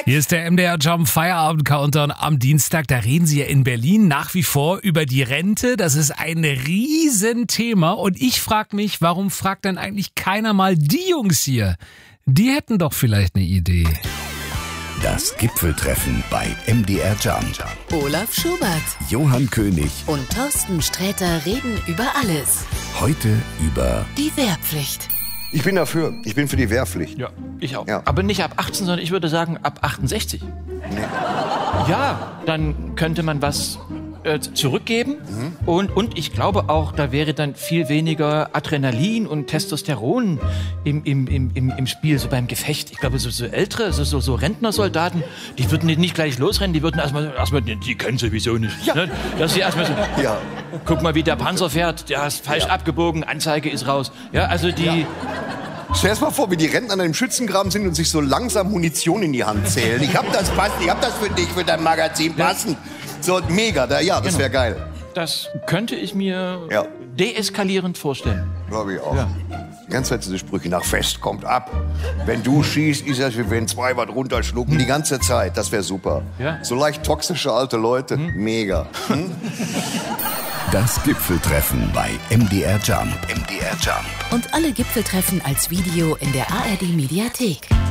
Hier ist der MDR Jump Feierabend Countdown am Dienstag. Da reden sie ja in Berlin nach wie vor über die Rente. Das ist ein Riesenthema. Und ich frage mich, warum fragt denn eigentlich keiner mal die Jungs hier? Die hätten doch vielleicht eine Idee. Das Gipfeltreffen bei MDR Jump. Olaf Schubert Johann König. und Thorsten Sträter reden über alles. Heute über Die Wehrpflicht. Ich bin dafür. Ich bin für die Wehrpflicht. Ja, ich auch. Ja. Aber nicht ab 18, sondern ich würde sagen ab 68. Nee. Ja, dann könnte man was zurückgeben. Und ich glaube auch, da wäre dann viel weniger Adrenalin und Testosteron im Spiel, so beim Gefecht. Ich glaube, so ältere, so Rentnersoldaten, die würden nicht gleich losrennen, die würden erstmal die können sowieso nicht. Ja. Ne? Dass sie erstmal so, Ja. guck mal, wie der Panzer fährt, der ist falsch abgebogen, Anzeige ist raus. Ja, also die... Stell dir mal vor, wie die Rentner an einem Schützengraben sind und sich so langsam Munition in die Hand zählen. Ich hab das für dich, für dein Magazin passend. So, mega, das wäre geil. Das könnte ich mir Ja. deeskalierend vorstellen. Glaube ich auch. Ja. Die ganze Zeit diese Sprüche, nach Fest kommt ab. Wenn du schießt, ist das wie wenn zwei was runterschlucken. Die ganze Zeit, das wäre super. Ja. So leicht toxische alte Leute, mega. das Gipfeltreffen bei MDR Jump. MDR Jump. Und alle Gipfeltreffen als Video in der ARD Mediathek.